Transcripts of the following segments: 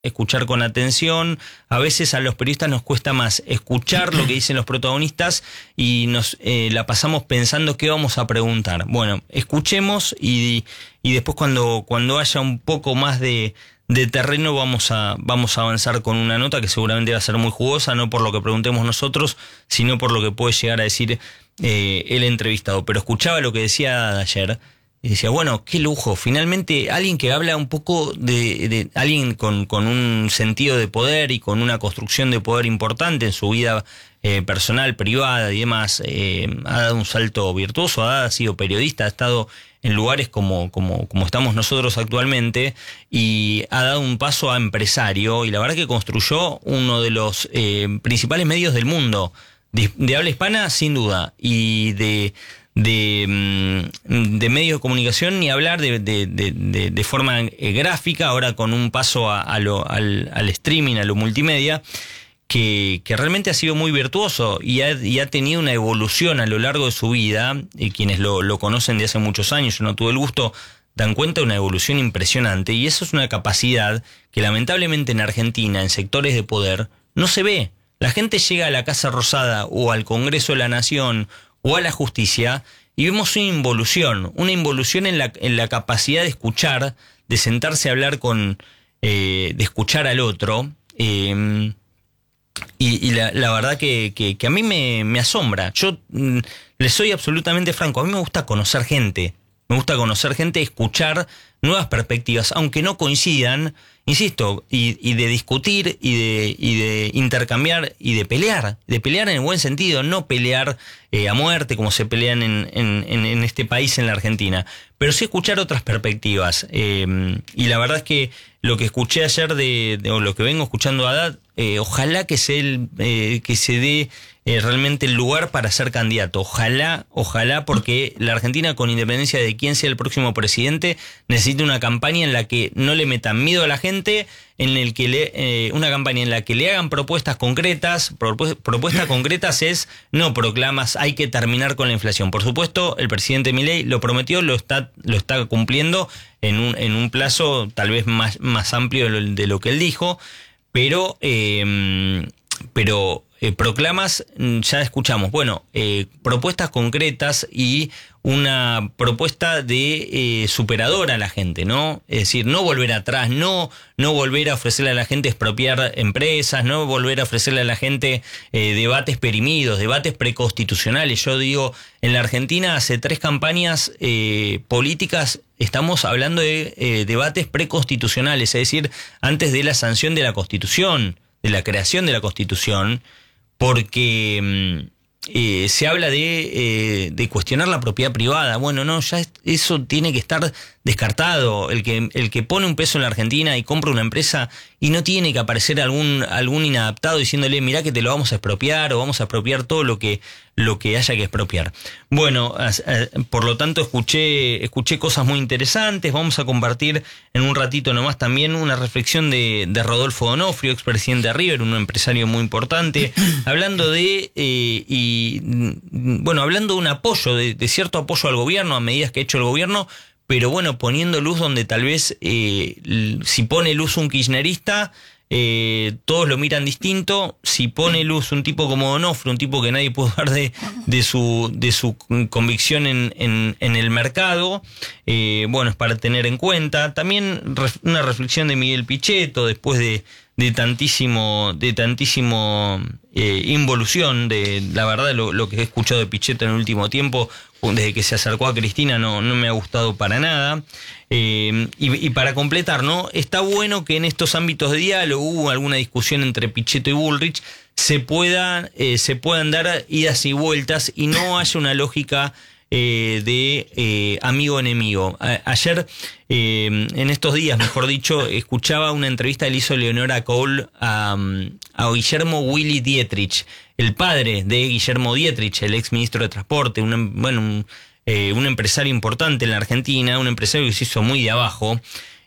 escuchar con atención. A veces a los periodistas nos cuesta más escuchar lo que dicen los protagonistas y nos la pasamos pensando qué vamos a preguntar. Bueno, escuchemos y después cuando haya un poco más de terreno vamos a avanzar con una nota que seguramente va a ser muy jugosa, no por lo que preguntemos nosotros, sino por lo que puede llegar a decir el entrevistado. Pero escuchaba lo que decía ayer y decía, bueno, qué lujo, finalmente alguien que habla un poco de alguien con un sentido de poder y con una construcción de poder importante en su vida personal, privada y demás, ha dado un salto virtuoso, ha sido periodista, ha estado en lugares como estamos nosotros actualmente y ha dado un paso a empresario y la verdad que construyó uno de los principales medios del mundo, de habla hispana sin duda, y de medios de comunicación ni hablar de forma gráfica, ahora con un paso al streaming, a lo multimedia, que realmente ha sido muy virtuoso y ha tenido una evolución a lo largo de su vida, y quienes lo conocen de hace muchos años, yo no tuve el gusto, dan cuenta de una evolución impresionante, y eso es una capacidad que lamentablemente en Argentina, en sectores de poder, no se ve. La gente llega a la Casa Rosada o al Congreso de la Nación o a la justicia y vemos una involución en la capacidad de escuchar, de sentarse a hablar de escuchar al otro, y la verdad que a mí me asombra. Yo les soy absolutamente franco, a mí me gusta conocer gente, escuchar nuevas perspectivas, aunque no coincidan, insisto, y de discutir y de intercambiar y de pelear en el buen sentido, no pelear a muerte como se pelean en este país, en la Argentina, pero sí escuchar otras perspectivas. Y la verdad es que lo que escuché ayer o lo que vengo escuchando a Haddad, ojalá que se dé realmente el lugar para ser candidato. Ojalá, porque la Argentina, con independencia de quién sea el próximo presidente, necesita una campaña en la que no le metan miedo a la gente, una campaña en la que le hagan propuestas concretas. Propuestas concretas es no proclamas, hay que terminar con la inflación. Por supuesto, el presidente Milei lo prometió, lo está cumpliendo en un plazo tal vez más amplio de lo que él dijo, pero proclamas, ya escuchamos, bueno, propuestas concretas y una propuesta de superadora a la gente, ¿no? Es decir, no volver atrás, no volver a ofrecerle a la gente expropiar empresas, no volver a ofrecerle a la gente debates perimidos, debates preconstitucionales. Yo digo, en la Argentina hace 3 campañas políticas estamos hablando de debates preconstitucionales, es decir, antes de la sanción de la Constitución, de la creación de la Constitución, porque se habla de cuestionar la propiedad privada. Bueno, no, ya eso tiene que estar descartado. El que pone un peso en la Argentina y compra una empresa y no tiene que aparecer algún inadaptado diciéndole, mirá que te lo vamos a expropiar o vamos a expropiar todo lo que haya que expropiar. Bueno, por lo tanto escuché cosas muy interesantes. Vamos a compartir en un ratito nomás también una reflexión de Rodolfo D'Onofrio, expresidente de River, un empresario muy importante, hablando hablando de un apoyo, de cierto apoyo al gobierno, a medidas que ha hecho el gobierno, pero bueno, poniendo luz donde tal vez si pone luz un kirchnerista, todos lo miran distinto. Si pone luz un tipo como D'Onofrio, un tipo que nadie puede dudar de su convicción en el mercado, bueno, es para tener en cuenta. También una reflexión de Miguel Pichetto, después de tantísimo involución, de la verdad lo que he escuchado de Pichetto en el último tiempo, desde que se acercó a Cristina, no me ha gustado para nada. Y para completar, ¿no? Está bueno que en estos ámbitos de diálogo, hubo alguna discusión entre Pichetto y Bullrich, se puedan dar idas y vueltas y no haya una lógica de amigo-enemigo. Ayer, en estos días, mejor dicho, escuchaba una entrevista que le hizo Leonora Cole a Guillermo Willy Dietrich, el padre de Guillermo Dietrich, el ex ministro de Transporte, un empresario importante en la Argentina, un empresario que se hizo muy de abajo,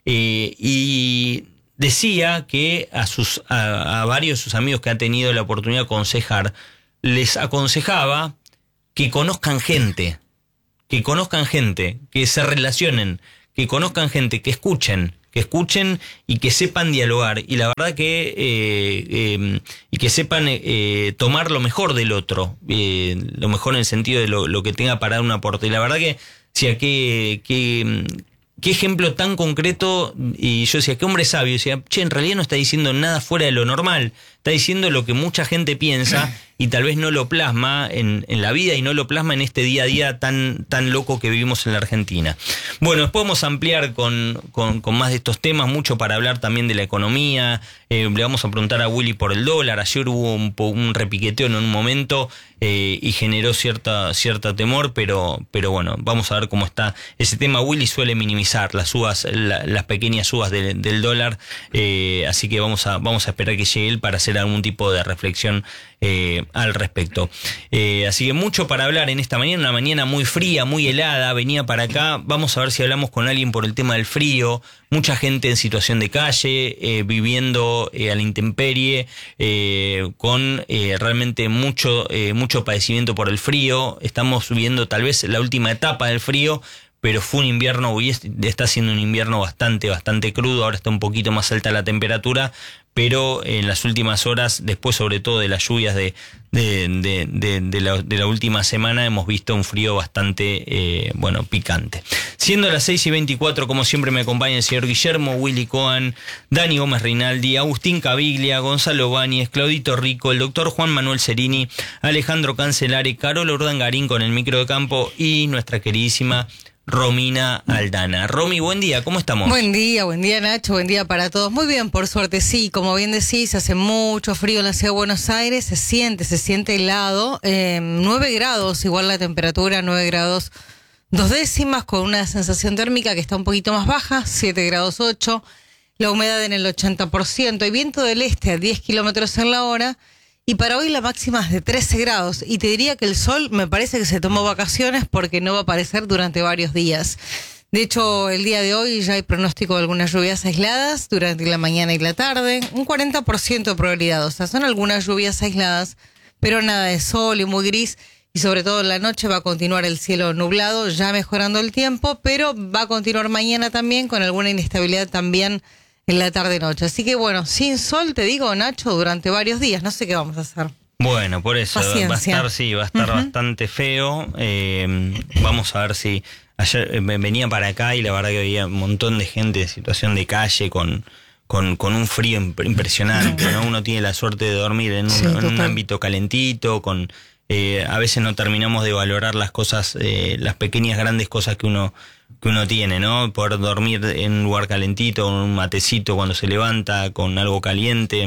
y decía que a varios de sus amigos que ha tenido la oportunidad de aconsejar, les aconsejaba que conozcan gente, que se relacionen, que conozcan gente, que escuchen y que sepan dialogar, y la verdad que y que sepan tomar lo mejor del otro, lo mejor en el sentido de lo que tenga para dar un aporte. Y la verdad que, sí, qué ejemplo tan concreto. Y yo decía, qué hombre sabio. Decía, en realidad no está diciendo nada fuera de lo normal, está diciendo lo que mucha gente piensa y tal vez no lo plasma en la vida y no lo plasma en este día a día tan loco que vivimos en la Argentina. Bueno, después vamos a ampliar con más de estos temas, mucho para hablar también de la economía. Le vamos a preguntar a Willy por el dólar. Ayer hubo un repiqueteo en un momento y generó cierta temor, pero bueno, vamos a ver cómo está ese tema. Willy suele minimizar las subas, las pequeñas subas del dólar, así que vamos a esperar que llegue él para hacer algún tipo de reflexión al respecto. Así que mucho para hablar en esta mañana, una mañana muy fría, muy helada, venía para acá. Vamos a ver si hablamos con alguien por el tema del frío. Mucha gente en situación de calle, viviendo a la intemperie, con realmente mucho padecimiento por el frío. Estamos viviendo tal vez la última etapa del frío, pero fue un invierno, hoy está siendo un invierno bastante crudo. Ahora está un poquito más alta la temperatura, pero en las últimas horas, después sobre todo de las lluvias de la última semana, hemos visto un frío bastante picante. Siendo las 6:24, como siempre me acompaña el señor Guillermo, Willy Cohen, Dani Gómez Rinaldi, Agustín Caviglia, Gonzalo Báñez, Claudito Rico, el doctor Juan Manuel Cerini, Alejandro Cancelare, Carola Urdangarín con el micro de campo y nuestra queridísima Romina Aldana. Romy, buen día, ¿cómo estamos? Buen día Nacho, buen día para todos. Muy bien, por suerte, sí, como bien decís, hace mucho frío en la ciudad de Buenos Aires, se siente helado, 9 grados, igual la temperatura, 9 grados 2 décimas, con una sensación térmica que está un poquito más baja, 7 grados 8, la humedad en el 80%, y viento del este a 10 kilómetros en la hora. Y para hoy la máxima es de 13 grados. Y te diría que el sol me parece que se tomó vacaciones porque no va a aparecer durante varios días. De hecho, el día de hoy ya hay pronóstico de algunas lluvias aisladas durante la mañana y la tarde. Un 40% de probabilidad. O sea, son algunas lluvias aisladas, pero nada de sol y muy gris. Y sobre todo en la noche va a continuar el cielo nublado, ya mejorando el tiempo, pero va a continuar mañana también con alguna inestabilidad también en la tarde-noche. Así que bueno, sin sol, te digo, Nacho, durante varios días. No sé qué vamos a hacer. Bueno, por eso Paciencia. va a estar bastante feo. Vamos a ver si... Ayer venía para acá y la verdad que había un montón de gente en situación de calle con un frío impresionante, ¿no? Uno tiene la suerte de dormir en un ámbito calentito, a veces no terminamos de valorar las cosas, las pequeñas, grandes cosas que uno tiene, ¿no? Poder dormir en un lugar calentito, con un matecito cuando se levanta, con algo caliente.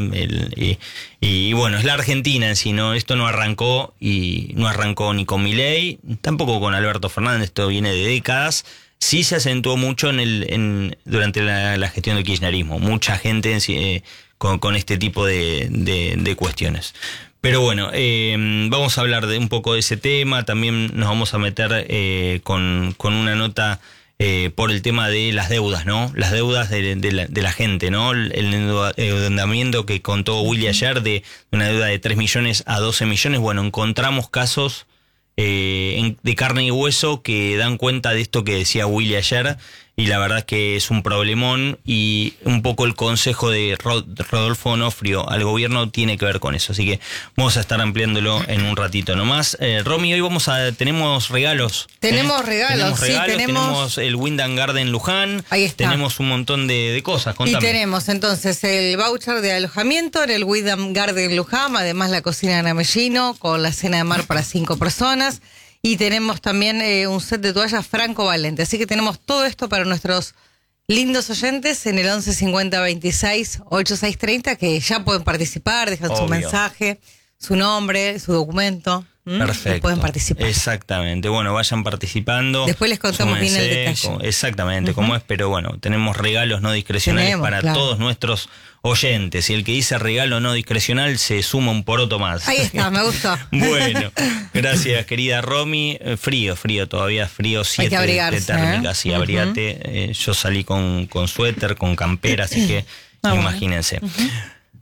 Y bueno, es la Argentina en sí, ¿no? Esto no arrancó ni con Milei, tampoco con Alberto Fernández, esto viene de décadas. Sí se acentuó mucho durante la gestión del kirchnerismo. Mucha gente con este tipo de cuestiones. Pero bueno, vamos a hablar un poco de ese tema. También nos vamos a meter con una nota por el tema de las deudas, ¿no? Las deudas de la gente, ¿no? El endeudamiento que contó Willy ayer de una deuda de 3 millones a 12 millones. Bueno, encontramos casos de carne y hueso que dan cuenta de esto que decía Willy ayer, y la verdad es que es un problemón, y un poco el consejo de Rodolfo Onofrio al gobierno tiene que ver con eso, así que vamos a estar ampliándolo en un ratito nomás. Romy, hoy tenemos regalos. Tenemos regalos, tenemos el Wyndham Garden Luján. Ahí está. Tenemos un montón de cosas, contame. Y tenemos entonces el voucher de alojamiento en el Wyndham Garden Luján, además la cocina en Amellino con la cena de mar para 5 personas. Y tenemos también un set de toallas Franco Valente. Así que tenemos todo esto para nuestros lindos oyentes en el 11 50 26 86 30, que ya pueden participar, dejan su mensaje, su nombre, su documento. Perfecto. Y pueden participar. Exactamente. Bueno, vayan participando. Después les contamos bien el detalle. Exactamente, cómo es, pero bueno, tenemos regalos no discrecionales para todos nuestros oyentes. Y el que dice regalo no discrecional se suma un poroto más. Ahí está, me gustó. Bueno, gracias, querida Romy. Frío todavía, frío 7 Hay que abrigarse, de térmica, sí, abrigate. Yo salí con suéter, con campera, así que imagínense.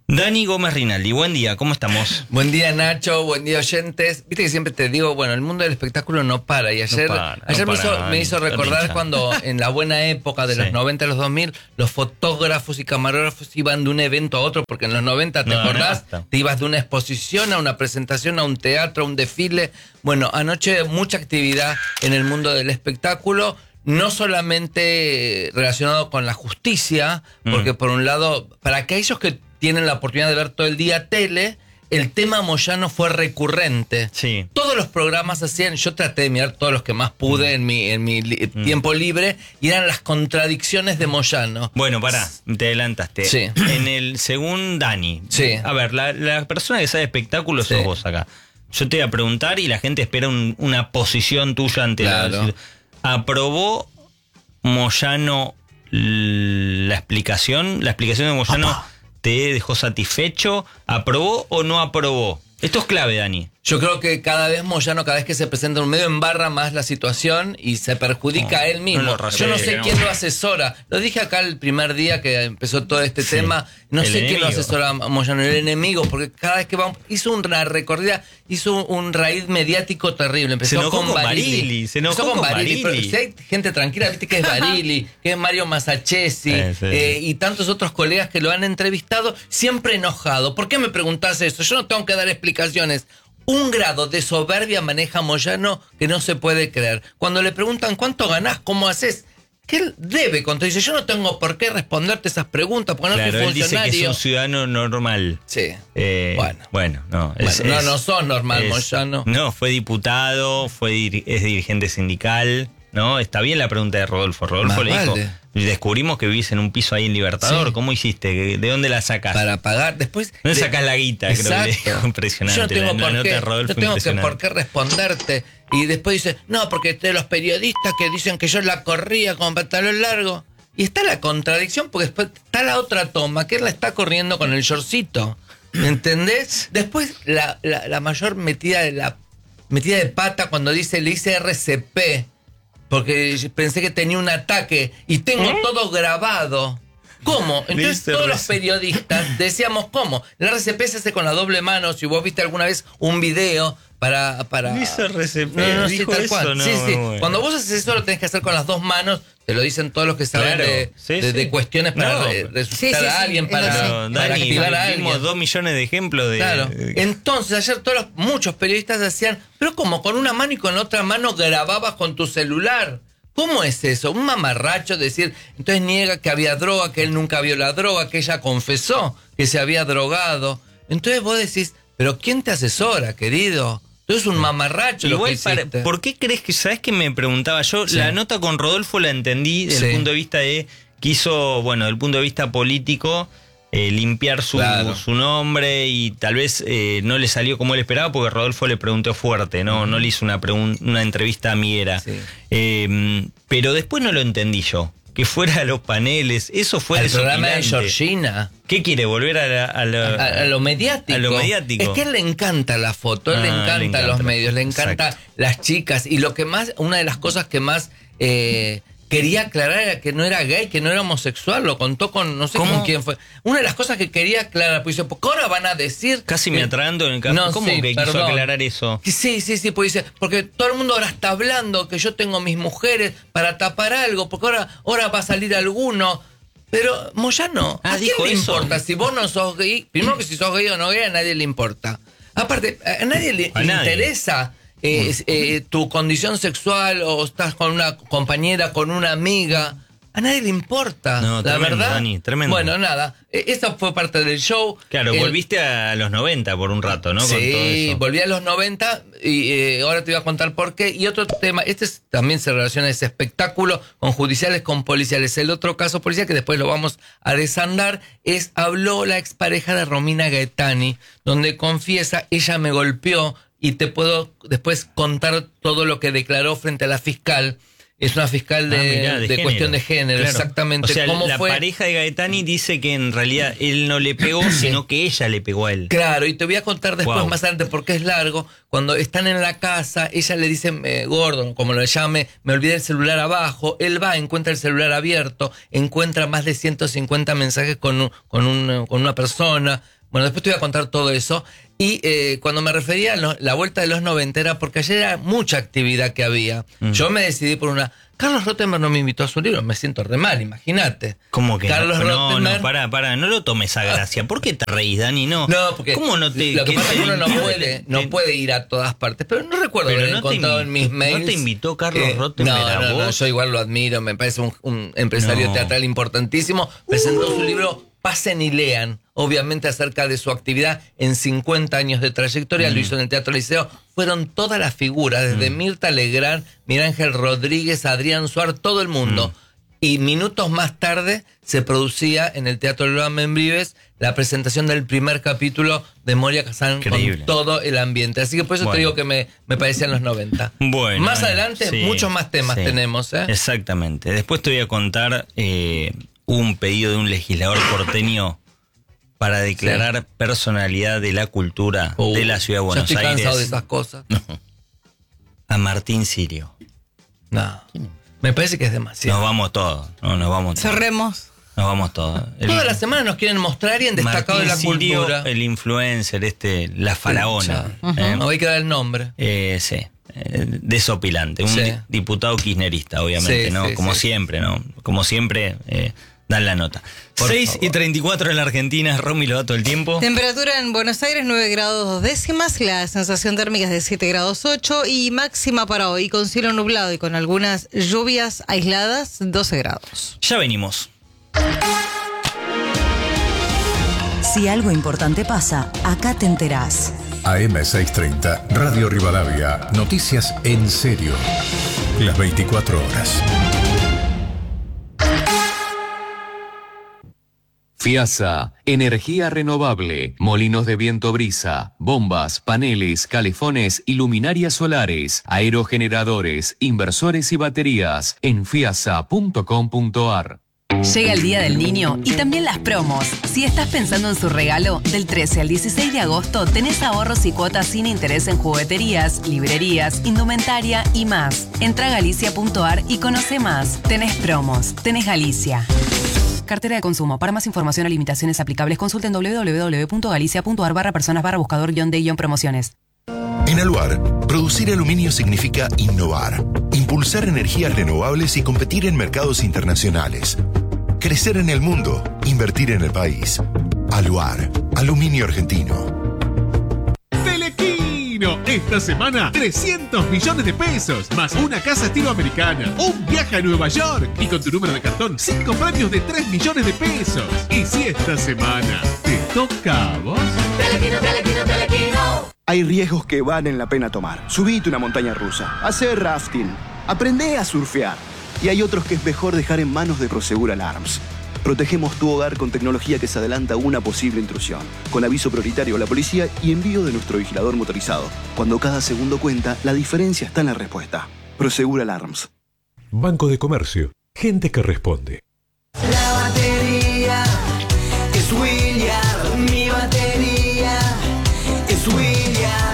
Dani Gómez Rinaldi, buen día, ¿cómo estamos? Buen día, Nacho, buen día, oyentes. Viste que siempre te digo, bueno, el mundo del espectáculo no para. Y ayer, me hizo recordar cuando en la buena época de los 90 a los 2000, los fotógrafos y camarógrafos iban de un evento a otro, porque en los 90, ¿te acordás? Te ibas de una exposición a una presentación, a un teatro, a un desfile. Bueno, anoche mucha actividad en el mundo del espectáculo. No solamente relacionado con la justicia, porque por un lado, para aquellos que tienen la oportunidad de ver todo el día tele, el tema Moyano fue recurrente. Sí. Todos los programas hacían, yo traté de mirar todos los que más pude en mi tiempo libre, y eran las contradicciones de Moyano. Bueno, pará, te adelantaste. Sí. En el según Dani. Sí. A ver, la persona que sabe espectáculos sos vos acá. Yo te voy a preguntar y la gente espera una posición tuya ante la... ¿Aprobó Moyano la explicación? ¿La explicación de Moyano te dejó satisfecho? ¿Aprobó o no aprobó? Esto es clave, Dani. Yo creo que cada vez Moyano, cada vez que se presenta en un medio, embarra más la situación y se perjudica a él mismo. Yo no sé quién lo asesora. Lo dije acá el primer día que empezó todo este tema. No sé quién lo asesora a Moyano, el enemigo, porque cada vez que hizo una recorrida, hizo un raíz mediático terrible. Empezó con Barili. Se enojó con Barili. Pero si hay gente tranquila, viste que es Barili, que es Mario Masachesi, y tantos otros colegas que lo han entrevistado, siempre enojado. ¿Por qué me preguntás eso? Yo no tengo que dar explicaciones. Un grado de soberbia maneja Moyano que no se puede creer. Cuando le preguntan ¿cuánto ganás? ¿Cómo haces? Que él debe contestar. Dice, yo no tengo por qué responderte esas preguntas porque no soy funcionario. Él dice que es un ciudadano normal. Sí. Bueno, no. No sos normal, Moyano. No, fue diputado, es dirigente sindical. ¿No? Está bien la pregunta de Rodolfo. Rodolfo le dijo, descubrimos que vivís en un piso ahí en Libertador. Sí. ¿Cómo hiciste? ¿De dónde la sacás? Para pagar. Después. ¿Dónde sacás la guita? Exacto. Creo que impresionante. Yo no tengo por qué responderte. Y después dice, no, porque de los periodistas que dicen que yo la corría con pantalón largo. Y está la contradicción, porque después está la otra toma, que él la está corriendo con el shortcito. ¿Entendés? Después la mayor metida de pata cuando le dice RCP. Porque pensé que tenía un ataque y tengo todo grabado. ¿Cómo? Entonces todos los periodistas decíamos, ¿cómo? El RCP se hace con la doble mano. Si vos viste alguna vez un video para... Dice RCP, no, dijo tal eso, cual. No, sí. bueno. Cuando vos haces eso lo tenés que hacer con las dos manos. Te lo dicen todos los que saben de cuestiones para resucitar a alguien, para activar a alguien. Vimos 2 millones de ejemplos de... Claro. Entonces ayer muchos periodistas decían, pero como con una mano y con la otra mano grababas con tu celular. ¿Cómo es eso? Un mamarracho decir, entonces niega que había droga, que él nunca vio la droga, que ella confesó que se había drogado. Entonces vos decís, pero ¿quién te asesora, querido? Tú eres un mamarracho. Igual, ¿por qué crees que, sabes que me preguntaba yo? La nota con Rodolfo la entendí desde el punto de vista de, quiso, bueno, del punto de vista político, limpiar su nombre y tal vez no le salió como él esperaba porque Rodolfo le preguntó fuerte, no le hizo una entrevista amiguera. Sí. Pero después no lo entendí yo. Que fuera a los paneles, eso fue el programa de Georgina. ¿Qué quiere? ¿Volver a lo mediático? A lo mediático. Es que a él le encanta la foto, a él le encanta los medios, le encanta las chicas. Y una de las cosas que más quería aclarar era que no era gay, que no era homosexual. Lo contó con, no sé con quién fue. Una de las cosas que quería aclarar, pues dice, porque ahora van a decir... Casi me atragando en el caso. ¿Cómo que quiso aclarar eso? Sí, pues dice, porque todo el mundo ahora está hablando que yo tengo mis mujeres para tapar algo, porque ahora va a salir alguno. Pero Moyano, ¿a quién le importa? Si vos no sos gay, primero que si sos gay o no gay, a nadie le importa. Aparte, a nadie le interesa tu condición sexual o estás con una compañera, con una amiga. A nadie le importa, no, la tremendo, verdad. Dani, tremendo. Bueno, nada, eso fue parte del show. Claro, volviste a los 90 por un rato, ¿no? Sí, con todo eso. Volví a los 90 y ahora te voy a contar por qué. Y otro tema, también se relaciona ese espectáculo con judiciales, con policiales. El otro caso policial, que después lo vamos a desandar, habló la expareja de Romina Gaetani, donde confiesa, ella me golpeó y te puedo después contar todo lo que declaró frente a la fiscal. Es una fiscal de cuestión de género, claro. Exactamente. O sea, ¿Cómo la fue? Pareja de Gaetani dice que en realidad él no le pegó, sino que ella le pegó a él. Claro, y te voy a contar después más adelante porque es largo. Cuando están en la casa, ella le dice, Gordon, como lo llame, me olvidé el celular abajo. Él va, encuentra el celular abierto, encuentra más de 150 mensajes con una persona. Bueno, después te voy a contar todo eso. Y cuando me refería a la vuelta de los 90 era porque ayer era mucha actividad que había. Yo me decidí por una... Carlos Rottenberg no me invitó a su libro, me siento re mal, imagínate. ¿Cómo que Carlos Rottenberg... No, pará, no lo tomes a gracia. ¿Por qué te reís, Dani? No, porque ¿cómo no te, lo que pasa es que uno no puede ir a todas partes, pero no recuerdo haber encontrado en mis mails. ¿No te invitó Carlos Rottenberg a vos? No, yo igual lo admiro, me parece un empresario teatral importantísimo. Presentó su libro Pasen y Lean, obviamente acerca de su actividad en 50 años de trayectoria, lo hizo en el Teatro Liceo. Fueron todas las figuras, desde Mirta Legrand, Miguel Ángel Rodríguez, Adrián Suárez, todo el mundo. Y minutos más tarde se producía en el Teatro Lola Membrives la presentación del primer capítulo de Moria Kazan con todo el ambiente. Así que por eso te digo que me parecían los 90. Bueno, más adelante, muchos más temas tenemos. Exactamente. Después te voy a contar un pedido de un legislador porteño para declarar personalidad de la cultura de la Ciudad de Buenos Aires. Estoy cansado de esas cosas. A Martín Sirio. No, me parece que es demasiado. Nos vamos todos. Nos vamos todos. Cerremos. Nos vamos todos. Toda la semana nos quieren mostrar a alguien destacado de la Sirio, cultura. El influencer, la faraona. No voy a quedar el nombre. Sí. Desopilante. Un diputado kirchnerista, obviamente, ¿no? Como siempre, ¿no? Como siempre, dan la nota. 6:34 en la Argentina. Romy lo da todo el tiempo. Temperatura en Buenos Aires 9 grados 2 décimas. La sensación térmica es de 7 grados 8. Y máxima para hoy con cielo nublado y con algunas lluvias aisladas 12 grados. Ya venimos. Si algo importante pasa, acá te enterás. AM630, Radio Rivadavia, noticias en serio. Las 24 horas. FIASA, energía renovable, molinos de viento brisa, bombas, paneles, calefones y luminarias solares, aerogeneradores, inversores y baterías en fiasa.com.ar. Llega el Día del Niño y también las promos. Si estás pensando en su regalo, del 13 al 16 de agosto tenés ahorros y cuotas sin interés en jugueterías, librerías, indumentaria y más. Entra a galicia.ar y conoce más. Tenés promos, tenés Galicia. Cartera de consumo. Para más información o limitaciones aplicables, consulten www.galicia.ar/personas/buscador-de-promociones. En Aluar, producir aluminio significa innovar, impulsar energías renovables y competir en mercados internacionales. Crecer en el mundo, invertir en el país. Aluar, aluminio argentino. Telequino, esta semana 300 millones de pesos, más una casa estilo americana, un viaje a Nueva York y con tu número de cartón 5 premios de 3 millones de pesos. Y si esta semana te toca a vos... Telequino, Telequino, Telequino. Hay riesgos que valen la pena tomar. Subite una montaña rusa, hacer rafting, aprendé a surfear. Y hay otros que es mejor dejar en manos de Prosegur Alarms. Protegemos tu hogar con tecnología que se adelanta a una posible intrusión, con aviso prioritario a la policía y envío de nuestro vigilador motorizado. Cuando cada segundo cuenta, la diferencia está en la respuesta. Prosegur Alarms. Banco de Comercio. Gente que responde. La batería es Williard. Mi batería es Williard.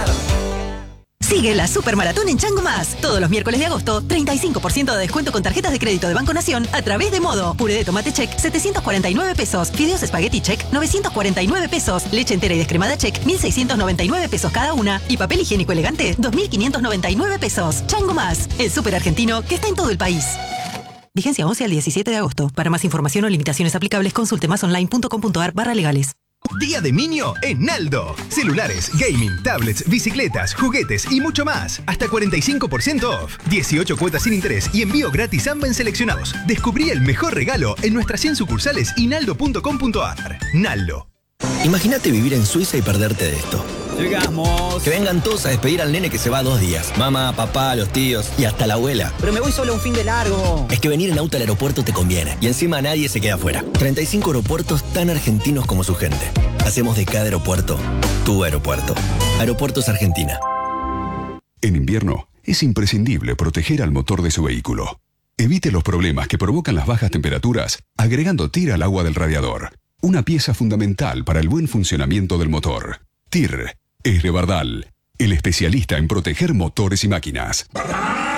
Sigue la Supermaratón en Chango Más. Todos los miércoles de agosto, 35% de descuento con tarjetas de crédito de Banco Nación a través de Modo. Puré de tomate check, 749 pesos. Fideos espagueti check, 949 pesos. Leche entera y descremada check, 1.699 pesos cada una. Y papel higiénico elegante, 2.599 pesos. Chango Más, el súper argentino que está en todo el país. Vigencia 11 al 17 de agosto. Para más información o limitaciones aplicables, consulte másonline.com.ar/legales. Día de Niño en Naldo. Celulares, gaming, tablets, bicicletas, juguetes y mucho más. Hasta 45% off. 18 cuotas sin interés y envío gratis a ambos seleccionados. Descubrí el mejor regalo en nuestras 100 sucursales y naldo.com.ar. Naldo. Imagínate vivir en Suiza y perderte de esto. Llegamos. Que vengan todos a despedir al nene que se va 2 días. Mamá, papá, los tíos y hasta la abuela. Pero me voy solo un fin de largo. Es que venir en auto al aeropuerto te conviene. Y encima nadie se queda afuera. 35 aeropuertos tan argentinos como su gente. Hacemos de cada aeropuerto tu aeropuerto. Aeropuertos Argentina. En invierno es imprescindible proteger al motor de su vehículo. Evite los problemas que provocan las bajas temperaturas agregando TIR al agua del radiador. Una pieza fundamental para el buen funcionamiento del motor. TIR es de Bardal, el especialista en proteger motores y máquinas.